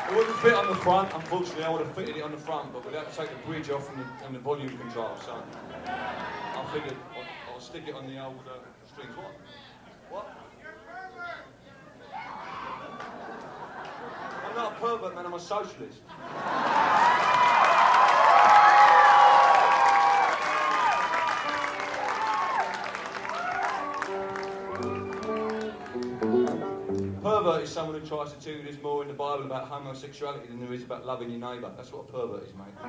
It wouldn't fit on the front, unfortunately. I would have fitted it on the front, but we'd have to take the bridge off and the volume control. So I figured I'll stick it on the old strings. What? I'm not a pervert, man. I'm a socialist. Pervert is someone who tries to tell you there's more in the Bible about homosexuality than there is about loving your neighbour. That's what a pervert is, mate.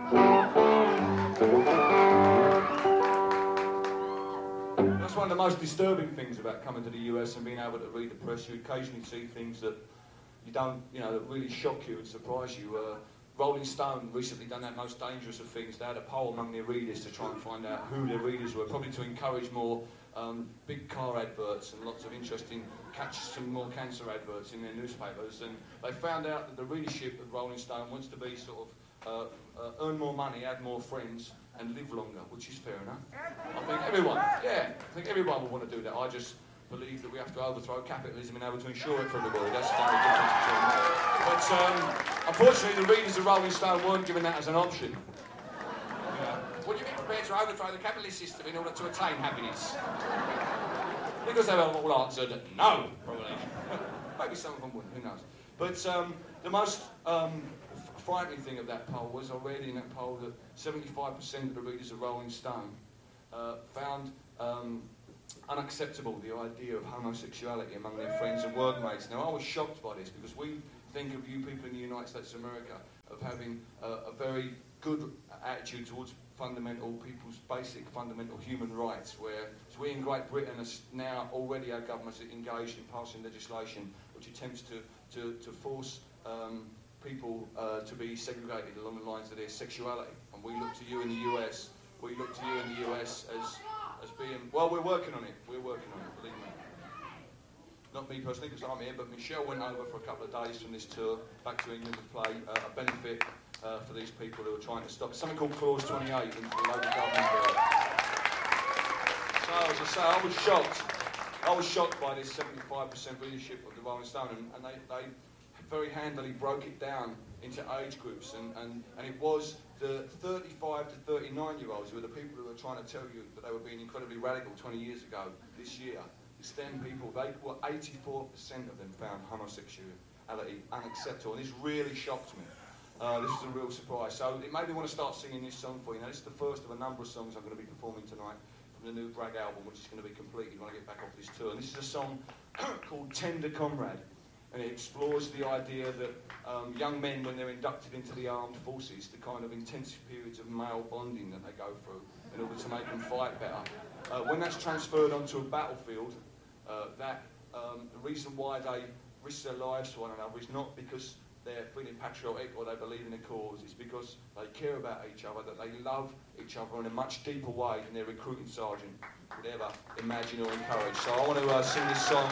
That's one of the most disturbing things about coming to the US and being able to read the press. You occasionally see things that you don't, that really shock you and surprise you. Rolling Stone recently done that most dangerous of things. They had a poll among their readers to try and find out who their readers were, probably to encourage more big car adverts and lots of interesting, catch some more cancer adverts in their newspapers. And they found out that the readership of Rolling Stone wants to be sort of earn more money, have more friends, and live longer, which is fair enough. I think everyone will want to do that. I just believe that we have to overthrow capitalism in order to ensure it for everybody. That's the only difference between that. But unfortunately, the readers of Rolling Stone weren't given that as an option. Would you be prepared to overthrow the capitalist system in order to attain happiness? Because they were all answered no, probably. Maybe some of them wouldn't, who knows. But the most frightening thing of that poll was, I read in that poll that 75% of the readers of Rolling Stone found unacceptable the idea of homosexuality among their friends and workmates. Now, I was shocked by this because we think of you people in the United States of America of having a very good attitude towards people's basic fundamental human rights, where we in Great Britain are now already, our government's engaged in passing legislation which attempts to force people to be segregated along the lines of their sexuality. And we look to you in the US, as being, well, we're working on it, believe me. Not me personally, because I'm here, but Michelle went over for a couple of days from this tour back to England to play a benefit for these people who are trying to stop it. Something called Clause 28 into the local government bill. So, as I say, I was shocked by this 75% readership of the Rolling Stone, and they very handily broke it down into age groups, and it was the 35 to 39-year-olds who were the people who were trying to tell you that they were being incredibly radical 20 years ago. This year, the STEM people, 84% of them found homosexuality unacceptable, and this really shocked me. This is a real surprise. So it made me want to start singing this song for you. Now, this is the first of a number of songs I'm going to be performing tonight from the new Bragg album, which is going to be completed when I get back off this tour. And this is a song called Tender Comrade. And it explores the idea that young men, when they're inducted into the armed forces, the kind of intensive periods of male bonding that they go through in order to make them fight better. When that's transferred onto a battlefield, the reason why they risk their lives to one another is not because they're feeling patriotic or they believe in a cause. It's because they care about each other, that they love each other in a much deeper way than their recruiting sergeant could ever imagine or encourage. So I want to sing this song.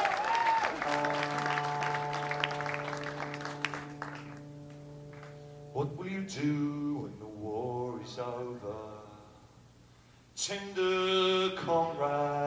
What will you do when the war is over? Tender comrade.